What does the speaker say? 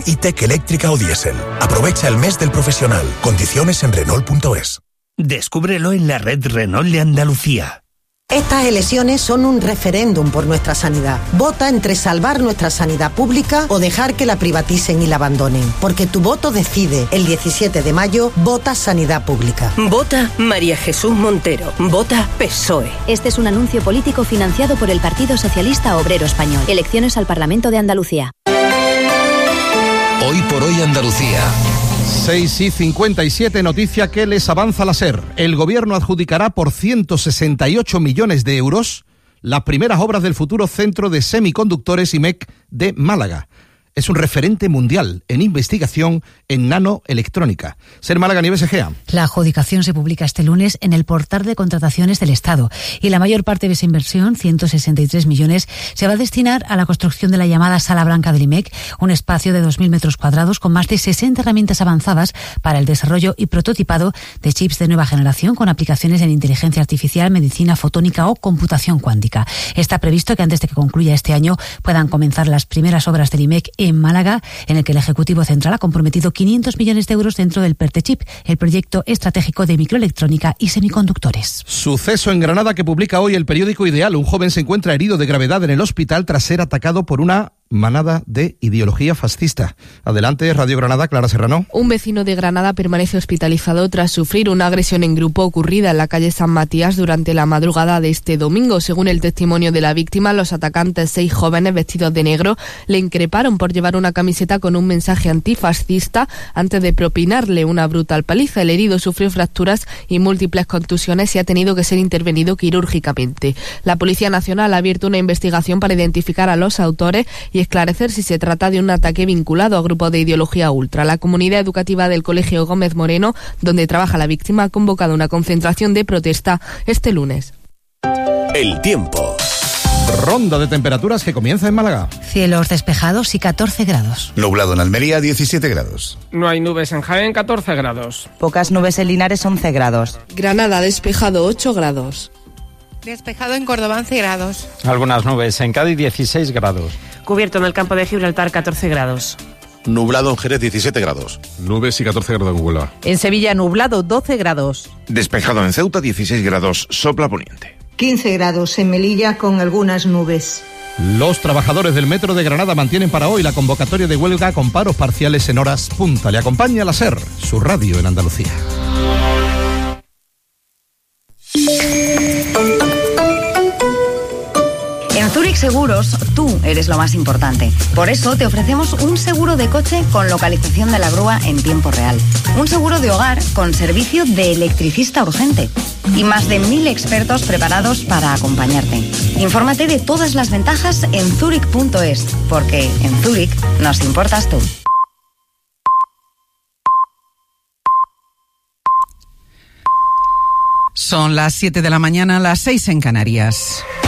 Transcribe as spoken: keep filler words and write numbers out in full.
E-Tech eléctrica o diésel. Aprovecha el mes del profesional. Condiciones en Renault punto es. Descúbrelo en la red Renault de Andalucía. Estas elecciones son un referéndum por nuestra sanidad. Vota entre salvar nuestra sanidad pública o dejar que la privaticen y la abandonen. Porque tu voto decide. El diecisiete de mayo, vota Sanidad Pública. Vota María Jesús Montero. Vota P S O E. Este es un anuncio político financiado por el Partido Socialista Obrero Español. Elecciones al Parlamento de Andalucía. Hoy por hoy Andalucía. seis y cincuenta y siete, noticia que les avanza la SER. El gobierno adjudicará por ciento sesenta y ocho millones de euros las primeras obras del futuro Centro de Semiconductores I M E C de Málaga. Es un referente mundial en investigación en nanoelectrónica. SER Málaga, Nieves Egea. La adjudicación se publica este lunes en el portal de contrataciones del Estado y la mayor parte de esa inversión, ciento sesenta y tres millones, se va a destinar a la construcción de la llamada Sala Blanca del I M E C, un espacio de dos mil metros cuadrados con más de sesenta herramientas avanzadas para el desarrollo y prototipado de chips de nueva generación con aplicaciones en inteligencia artificial, medicina fotónica o computación cuántica. Está previsto que antes de que concluya este año puedan comenzar las primeras obras del I M E C en Málaga, en el que el Ejecutivo Central ha comprometido quinientos millones de euros dentro del PERTECHIP, el proyecto estratégico de microelectrónica y semiconductores. Suceso en Granada que publica hoy el periódico Ideal. Un joven se encuentra herido de gravedad en el hospital tras ser atacado por una manada de ideología fascista. Adelante, Radio Granada, Clara Serrano. Un vecino de Granada permanece hospitalizado tras sufrir una agresión en grupo ocurrida en la calle San Matías durante la madrugada de este domingo. Según el testimonio de la víctima, los atacantes, seis jóvenes vestidos de negro, le increparon por llevar una camiseta con un mensaje antifascista antes de propinarle una brutal paliza. El herido sufrió fracturas y múltiples contusiones y ha tenido que ser intervenido quirúrgicamente. La Policía Nacional ha abierto una investigación para identificar a los autores y esclarecer si se trata de un ataque vinculado a grupos de ideología ultra. La comunidad educativa del Colegio Gómez Moreno, donde trabaja la víctima, ha convocado una concentración de protesta este lunes. El tiempo. Ronda de temperaturas que comienza en Málaga. Cielos despejados y catorce grados. Nublado en Almería, diecisiete grados. No hay nubes en Jaén, catorce grados. Pocas nubes en Linares, once grados. Granada despejado, ocho grados. Despejado en Córdoba, once grados. Algunas nubes en Cádiz, dieciséis grados. Cubierto en el campo de Gibraltar, catorce grados. Nublado en Jerez, diecisiete grados. Nubes y catorce grados en Huelva. En Sevilla, nublado, doce grados. Despejado en Ceuta, dieciséis grados, sopla poniente. quince grados en Melilla con algunas nubes. Los trabajadores del Metro de Granada mantienen para hoy la convocatoria de huelga con paros parciales en horas punta. Le acompaña la SER, su radio en Andalucía. En Zurich Seguros, tú eres lo más importante. Por eso te ofrecemos un seguro de coche con localización de la grúa en tiempo real. Un seguro de hogar con servicio de electricista urgente. Y más de mil expertos preparados para acompañarte. Infórmate de todas las ventajas en zurich punto es, porque en Zurich nos importas tú. Son las siete de la mañana, las seis en Canarias.